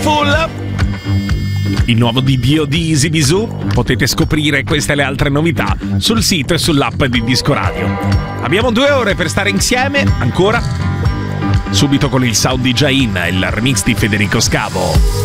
Beautiful, il nuovo di Dio di Easy Bisou. Potete scoprire queste e le altre novità sul sito e sull'app di Disco Radio. Abbiamo 2 ore per stare insieme ancora. Subito con il Sound DJ In, il remix di Federico Scavo.